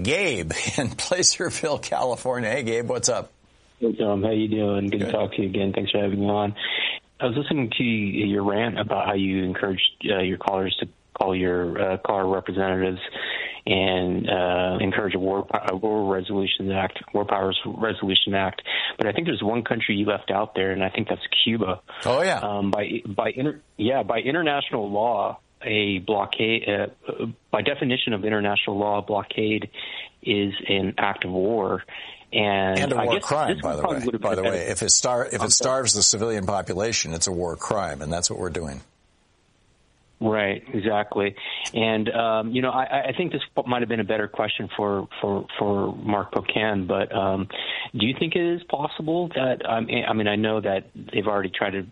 Gabe in Placerville, California. Hey, Gabe, what's up? Hey, Tom. How you doing? Good to talk to you again. Thanks for having me on. I was listening to your rant about how you encouraged your callers to call your caller representatives and encourage a War Powers Resolution Act. But I think there's one country you left out there, and I think that's Cuba. Oh yeah. By international law, a blockade, by definition of international law, a blockade is an act of war. And a I war guess crime, by the way. If it starves the civilian population, it's a war crime, and that's what we're doing. Right, exactly. And, I think this might have been a better question for Mark Pocan, but do you think it is possible that, I know that they've already tried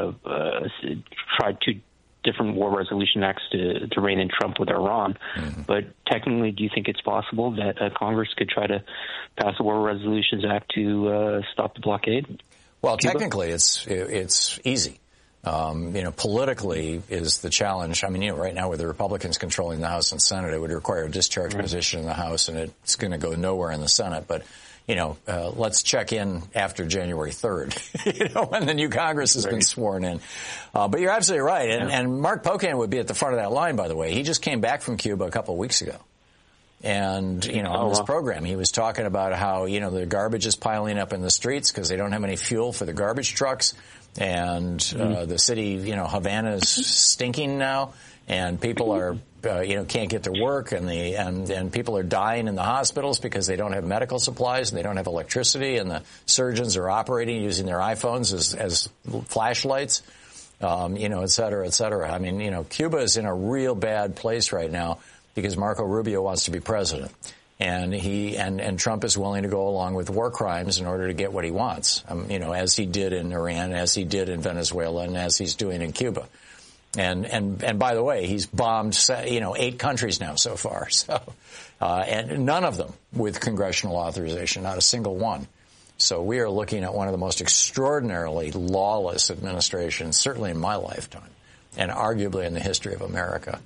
two different war resolution acts to rein in Trump with Iran, but technically, do you think it's possible that Congress could try to pass a War Resolutions Act to stop the blockade? Well, technically, it's easy. Politically is the challenge. Right now with the Republicans controlling the House and Senate, it would require a discharge position in the House, and it's going to go nowhere in the Senate. But, let's check in after January 3rd, when the new Congress has been sworn in. But you're absolutely right. And Mark Pocan would be at the front of that line, by the way. He just came back from Cuba a couple of weeks ago. And, on this program, he was talking about how, the garbage is piling up in the streets because they don't have any fuel for the garbage trucks. And the city, Havana is stinking now, and people are, can't get to work, and people are dying in the hospitals because they don't have medical supplies and they don't have electricity, and the surgeons are operating using their iPhones as flashlights, et cetera, et cetera. Cuba is in a real bad place right now because Marco Rubio wants to be president. And and Trump is willing to go along with war crimes in order to get what he wants, as he did in Iran, as he did in Venezuela, and as he's doing in Cuba. And by the way, he's bombed, 8 countries now so far. So, and none of them with congressional authorization, not a single one. So we are looking at one of the most extraordinarily lawless administrations, certainly in my lifetime, and arguably in the history of America.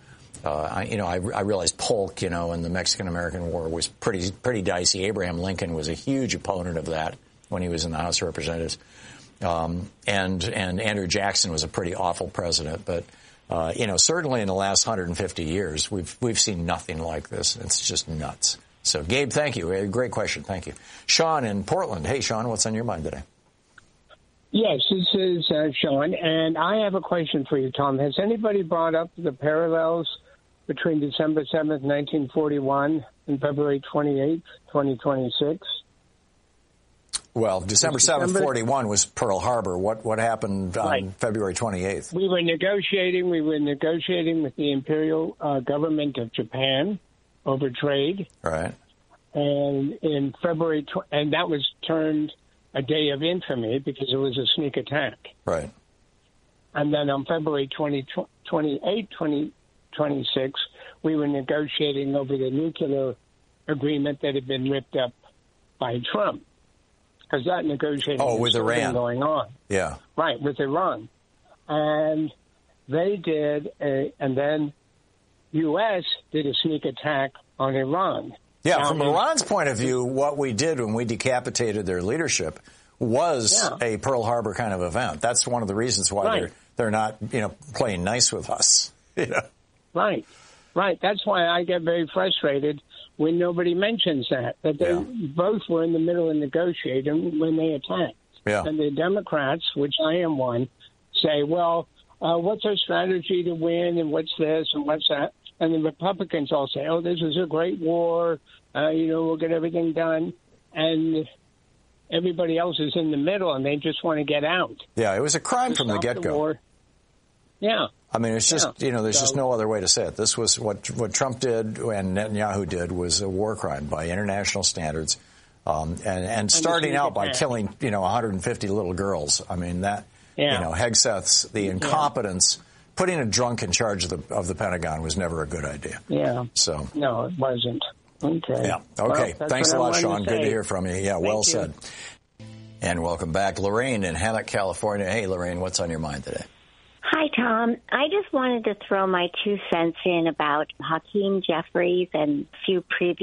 I realized Polk, in the Mexican-American War was pretty dicey. Abraham Lincoln was a huge opponent of that when he was in the House of Representatives. And Andrew Jackson was a pretty awful president. But, certainly in the last 150 years, we've seen nothing like this. It's just nuts. So, Gabe, thank you. Great question. Thank you. Sean in Portland. Hey, Sean, what's on your mind today? Yes, this is Sean, and I have a question for you, Tom. Has anybody brought up the parallels between December 7th, 1941 and February 28th, 2026? Well, December 7th, 41 was Pearl Harbor. What happened on February 28th? We were negotiating with the Imperial government of Japan over trade. Right. And in February, and that was termed a day of infamy because it was a sneak attack. Right. And then on February 28, 2026, we were negotiating over the nuclear agreement that had been ripped up by Trump. Because that negotiating with Iran going on. Yeah. Right, with Iran. And they did, and then U.S. did a sneak attack on Iran. Yeah, now, from Iran's point of view, what we did when we decapitated their leadership was a Pearl Harbor kind of event. That's one of the reasons why they're not, playing nice with us. Right. That's why I get very frustrated when nobody mentions that they both were in the middle of negotiating when they attacked. Yeah. And the Democrats, which I am one, say, well, what's our strategy to win and what's this and what's that? And the Republicans all say, oh, this is a great war. We'll get everything done. And everybody else is in the middle and they just want to get out. Yeah, it was a crime from the get-go. Yeah. It's just, there's just no other way to say it. This was what Trump did and Netanyahu did was a war crime by international standards. And starting out by killing, 150 little girls. Hegseth's, the incompetence, putting a drunk in charge of the Pentagon was never a good idea. Yeah. So. No, it wasn't. Okay. Yeah. Okay. Well, thanks a lot, Sean. Good to hear from you. Yeah, well said. And welcome back. Lorraine in Hammock, California. Hey, Lorraine, what's on your mind today? Hi, Tom. I just wanted to throw my 2 cents in about Hakeem Jeffries and a few previous